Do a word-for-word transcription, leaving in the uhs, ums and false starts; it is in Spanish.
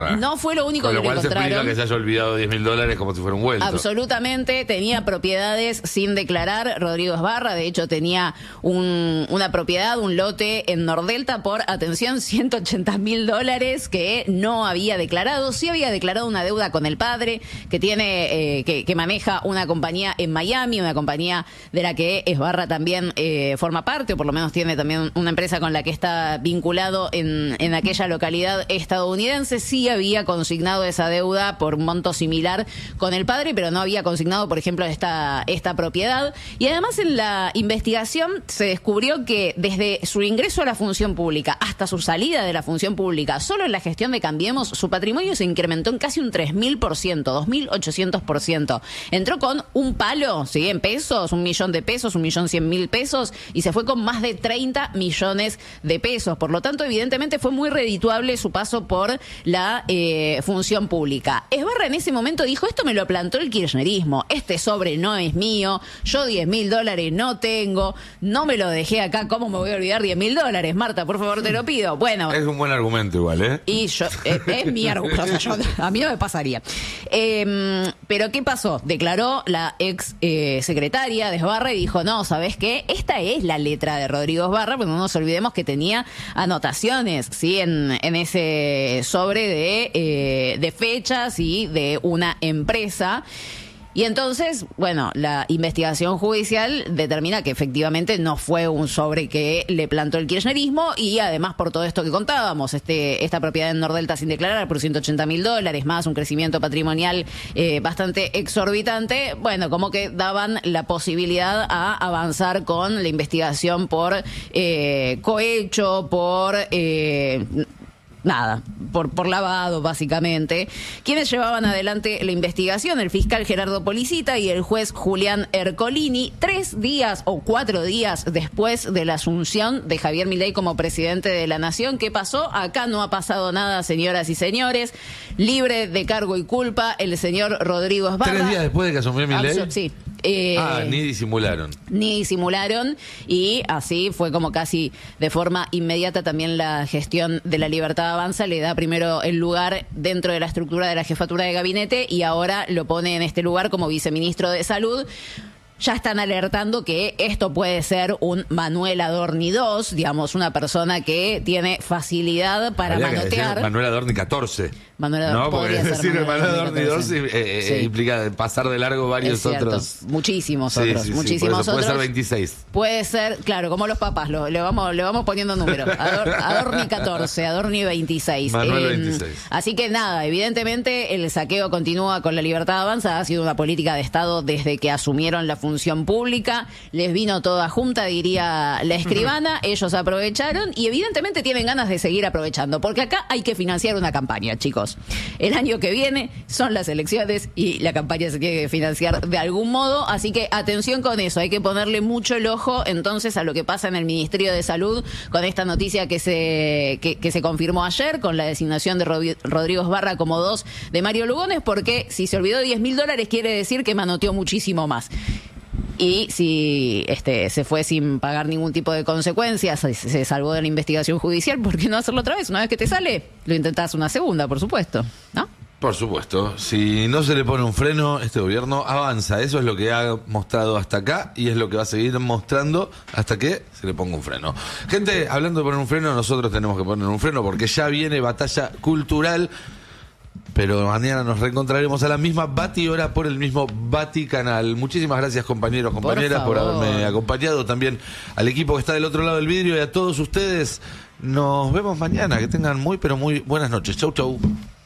No fue lo único Con lo que le cual se encontraron. explica que se haya olvidado diez mil dólares como si fuera un vuelto. Absolutamente, tenía propiedades sin declarar Rodrigo Esbarra, de hecho tenía un, una propiedad, un lote en Nordelta por, atención, ciento ochenta mil dólares que no había declarado. Sí había declarado una deuda con el padre, que tiene, eh, que, que maneja una compañía en Miami, una compañía de la que Esbarra también eh, forma parte, o por lo menos tiene también una empresa con la que está vinculado en, en aquella localidad estadounidense. Sí había consignado esa deuda por un monto similar con el padre, pero no había consignado, por ejemplo, esta, esta propiedad. Y además en la investigación se descubrió que desde su ingreso a la función pública hasta su salida de la función pública, solo en la gestión de Cambiemos, su patrimonio se incrementó en casi un tres mil por ciento, dos mil ochocientos por ciento. Entró con un palo, ¿sí?, en pesos, un millón de pesos, un millón cien mil pesos, y se fue con más de treinta millones de pesos. Por lo tanto, evidentemente fue muy redituable su paso por la Eh, función pública. Esbarra en ese momento dijo: esto me lo plantó el kirchnerismo, este sobre no es mío, yo diez mil dólares no tengo, no me lo dejé acá, ¿cómo me voy a olvidar diez mil dólares? Marta, por favor, te lo pido. Bueno. Es un buen argumento igual, ¿eh? Y yo, eh, es mi argumento, o sea, yo, a mí no me pasaría. Eh, pero ¿qué pasó? Declaró la ex eh, secretaria de Esbarra y dijo: no, ¿sabes qué? Esta es la letra de Rodrigo Esbarra, pero no nos olvidemos que tenía anotaciones, ¿sí?, en, en ese sobre de De, eh, de fechas y de una empresa. Y entonces, bueno, la investigación judicial determina que efectivamente no fue un sobre que le plantó el kirchnerismo, y además por todo esto que contábamos, este esta propiedad en Nordelta sin declarar por ciento ochenta mil dólares, más un crecimiento patrimonial eh, bastante exorbitante, bueno, como que daban la posibilidad a avanzar con la investigación por eh, cohecho, por... Eh, Nada, por, por lavado, básicamente. Quienes llevaban adelante la investigación: el fiscal Gerardo Policita y el juez Julián Ercolini, tres días o cuatro días después de la asunción de Javier Milei como presidente de la Nación. ¿Qué pasó? Acá no ha pasado nada, señoras y señores. Libre de cargo y culpa el señor Rodrigo Esbarra. ¿Tres días después de que asumió Milei? Absu- sí. Eh, ah, ni disimularon. Ni disimularon, y así fue como casi de forma inmediata también la gestión de La Libertad Avanza. Le da primero el lugar dentro de la estructura de la jefatura de gabinete y ahora lo pone en este lugar como viceministro de Salud. Ya están alertando que esto puede ser un Manuel Adorni dos, digamos, una persona que tiene facilidad para Habría que manotear. decir Manuel Adorni catorce. Manuel Adorni, no, porque podría ser decir Manuel Manuel Adorni Adorni dos catorce. eh, Sí. implica pasar de largo varios Es cierto. otros. Muchísimos Sí, otros, sí, sí, muchísimos por eso otros. puede ser veintiséis. Puede ser, claro, como los papás, lo, le vamos le vamos poniendo números. Ador, Adorni catorce, Adorni veintiséis. Manuel Eh, veintiséis. Así que nada, evidentemente el saqueo continúa con La Libertad Avanza. Ha sido una política de Estado desde que asumieron la función pública. Les vino toda junta, diría la escribana. Ellos aprovecharon y evidentemente tienen ganas de seguir aprovechando, porque acá hay que financiar una campaña, chicos. El año que viene son las elecciones y la campaña se tiene que financiar de algún modo, así que atención con eso. Hay que ponerle mucho el ojo entonces a lo que pasa en el Ministerio de Salud con esta noticia que se que, que se confirmó ayer, con la designación de Rod- Rodrigo Esbarra como dos de Mario Lugones, porque si se olvidó diez mil dólares quiere decir que manoteó muchísimo más. Y si este se fue sin pagar ningún tipo de consecuencias, se, se salvó de la investigación judicial, ¿por qué no hacerlo otra vez? Una vez que te sale, lo intentás una segunda, por supuesto, ¿no? Por supuesto, si no se le pone un freno, este gobierno avanza. Eso es lo que ha mostrado hasta acá y es lo que va a seguir mostrando hasta que se le ponga un freno. Gente, hablando de poner un freno, nosotros tenemos que poner un freno porque ya viene batalla cultural. Pero mañana nos reencontraremos a la misma Bati hora por el mismo Bati canal. Muchísimas gracias, compañeros, compañeras, por, por haberme acompañado. También al equipo que está del otro lado del vidrio y a todos ustedes. Nos vemos mañana. Que tengan muy, pero muy buenas noches. Chau, chau.